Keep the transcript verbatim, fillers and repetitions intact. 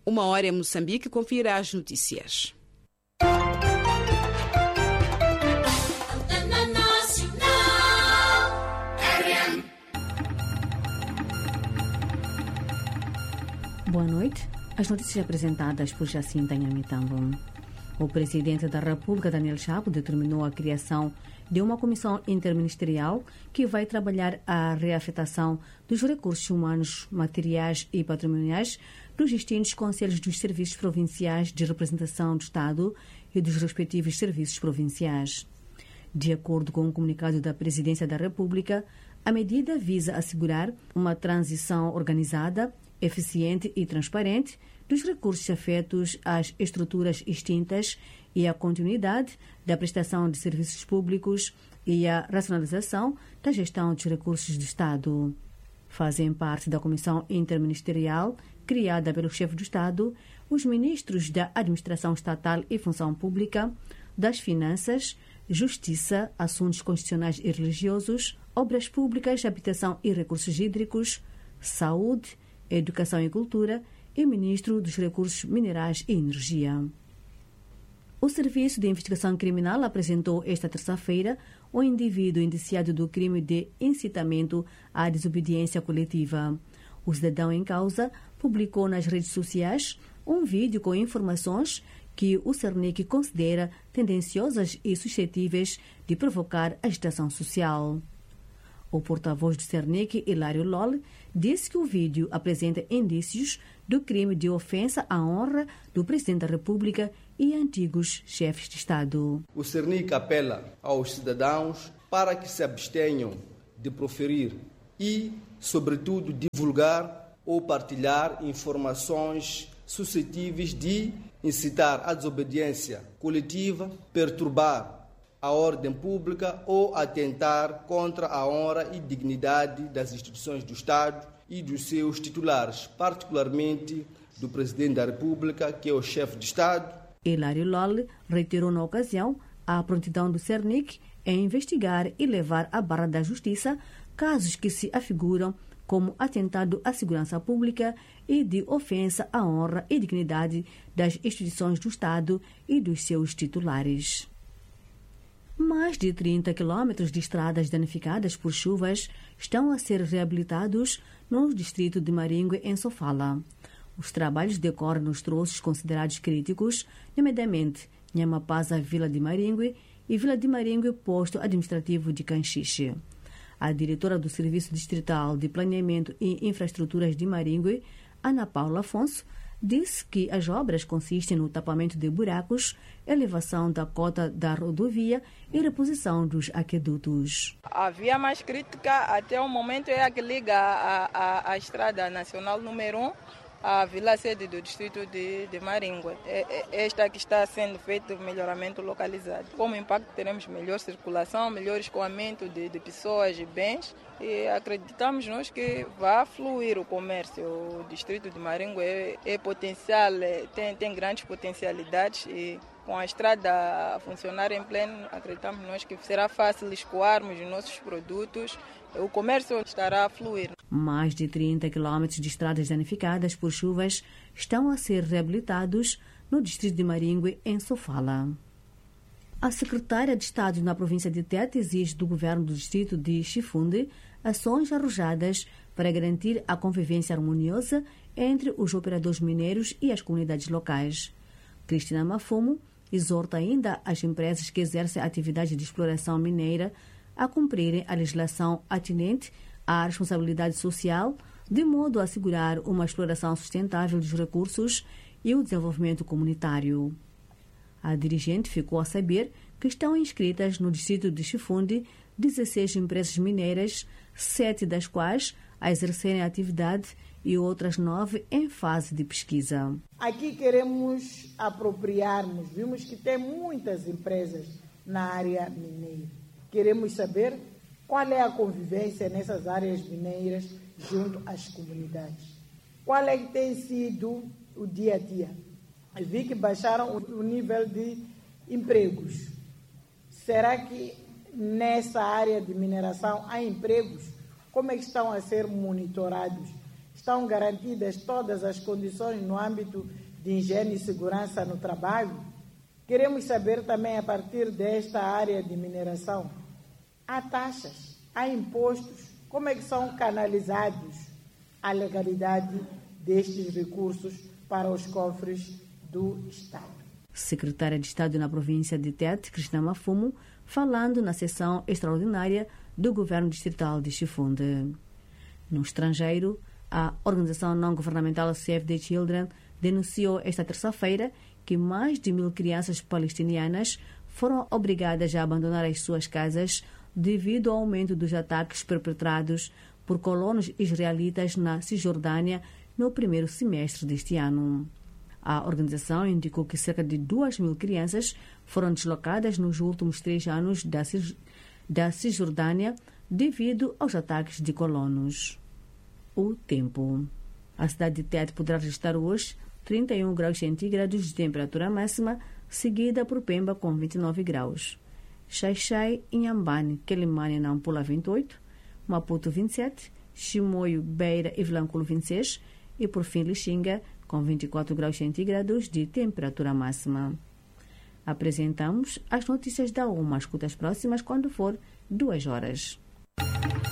Uma hora em Moçambique, confira as notícias. Boa noite. As notícias apresentadas por Jacinta Nhamitambo. O presidente da República, Daniel Chapo, determinou a criação de uma comissão interministerial que vai trabalhar a reafetação dos recursos humanos, materiais e patrimoniais dos distintos conselhos dos serviços provinciais de representação do Estado e dos respectivos serviços provinciais. De acordo com o comunicado da Presidência da República, a medida visa assegurar uma transição organizada, eficiente e transparente dos recursos afetos às estruturas extintas e a continuidade da prestação de serviços públicos e a racionalização da gestão dos recursos do Estado. Fazem parte da Comissão Interministerial, criada pelo chefe do Estado, os ministros da Administração Estatal e Função Pública, das Finanças, Justiça, Assuntos Constitucionais e Religiosos, Obras Públicas, Habitação e Recursos Hídricos, Saúde, Educação e Cultura e Ministro dos Recursos Minerais e Energia. O Serviço de Investigação Criminal apresentou esta terça-feira o indivíduo indiciado do crime de incitamento à desobediência coletiva. O cidadão em causa publicou nas redes sociais um vídeo com informações que o Cernic considera tendenciosas e suscetíveis de provocar agitação social. O porta-voz do Cernic, Hilário Lol, disse que o vídeo apresenta indícios do crime de ofensa à honra do Presidente da República e antigos chefes de Estado. O Cernic apela aos cidadãos para que se abstenham de proferir e, sobretudo, divulgar ou partilhar informações suscetíveis de incitar à desobediência coletiva, perturbar a ordem pública ou atentar contra a honra e dignidade das instituições do Estado e dos seus titulares, particularmente do Presidente da República, que é o chefe de Estado. Hilário Lol reiterou na ocasião a prontidão do Cernic em investigar e levar à barra da Justiça casos que se afiguram como atentado à segurança pública e de ofensa à honra e dignidade das instituições do Estado e dos seus titulares. Mais de trinta quilômetros de estradas danificadas por chuvas estão a ser reabilitados no distrito de Maringue, em Sofala. Os trabalhos decorrem nos troços considerados críticos, nomeadamente Nhamapaza, Vila de Maringue, e Vila de Maringue, posto administrativo de Canchiche. A diretora do Serviço Distrital de Planeamento e Infraestruturas de Maringue, Ana Paula Afonso, disse que as obras consistem no tapamento de buracos, elevação da cota da rodovia e reposição dos aquedutos. A via mais crítica até o momento é a que liga a, a, a Estrada Nacional número um à Vila Sede do Distrito de, de Maringue. É, é esta que está sendo feito melhoramento localizado. Como impacto, teremos melhor circulação, melhor escoamento de, de pessoas e bens, e acreditamos nós que vai fluir o comércio. O Distrito de Maringue é, é potencial, é, tem, tem grandes potencialidades, e com a estrada a funcionar em pleno, acreditamos nós que será fácil escoarmos os nossos produtos, o comércio estará a fluir. Mais de trinta quilômetros de estradas danificadas por chuvas estão a ser reabilitados no distrito de Maringue, em Sofala. A secretária de Estado na província de Tete exige do governo do distrito de Chifunde ações arrojadas para garantir a convivência harmoniosa entre os operadores mineiros e as comunidades locais. Cristina Mafumo exorta ainda as empresas que exercem atividade de exploração mineira a cumprirem a legislação atinente à responsabilidade social, de modo a assegurar uma exploração sustentável dos recursos e o desenvolvimento comunitário. A dirigente ficou a saber que estão inscritas no distrito de Chifunde dezesseis empresas mineiras, sete das quais a exercerem a atividade e outras nove em fase de pesquisa. Aqui queremos apropriarmos, vimos que tem muitas empresas na área mineira. Queremos saber qual é a convivência nessas áreas mineiras junto às comunidades. Qual é que tem sido o dia a dia? Eu vi que baixaram o nível de empregos. Será que nessa área de mineração há empregos? Como é que estão a ser monitorados? Estão garantidas todas as condições no âmbito de higiene e segurança no trabalho? Queremos saber também, a partir desta área de mineração, há taxas, há impostos, como é que são canalizados a legalidade destes recursos para os cofres do Estado? Secretária de Estado na província de Tete, Cristina Mafumo, falando na sessão extraordinária do Governo Distrital de Chifunde. No estrangeiro, a organização não-governamental Save the Children denunciou esta terça-feira que mais de mil crianças palestinianas foram obrigadas a abandonar as suas casas devido ao aumento dos ataques perpetrados por colonos israelitas na Cisjordânia no primeiro semestre deste ano. A organização indicou que cerca de duas mil crianças foram deslocadas nos últimos três anos da, Cis, da Cisjordânia devido aos ataques de colonos. O tempo. A cidade de Tete poderá registrar hoje trinta e um graus centígrados de temperatura máxima, seguida por Pemba com vinte e nove graus. Xai-Xai, Inhambane, Quelimane e Nampula vinte e oito, Maputo vinte e sete, Chimoio, Beira e Vilanculo vinte e seis e por fim Lixinga com vinte e quatro graus centígrados de temperatura máxima. Apresentamos as notícias da U M A. Escuta as próximas quando for duas horas.